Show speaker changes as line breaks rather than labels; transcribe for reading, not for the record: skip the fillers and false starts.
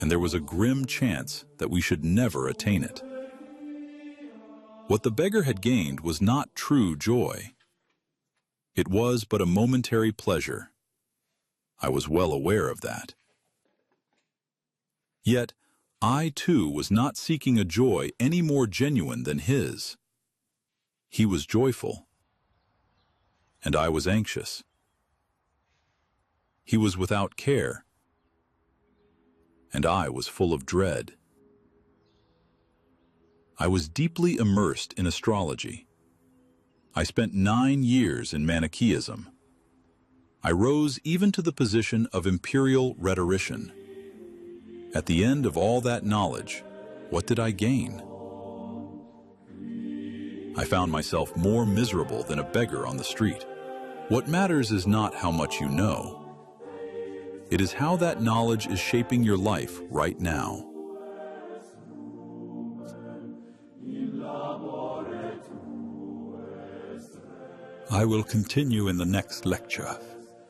and there was a grim chance that we should never attain it. What the beggar had gained was not true joy. It was but a momentary pleasure. I was well aware of that. Yet, I too was not seeking a joy any more genuine than his. He was joyful, and I was anxious. He was without care, and I was full of dread. I was deeply immersed in astrology. I spent 9 years in Manichaeism. I rose even to the position of imperial rhetorician. At the end of all that knowledge, what did I gain? I found myself more miserable than a beggar on the street. What matters is not how much you know. It is how that knowledge is shaping your life right now.
I will continue in the next lecture.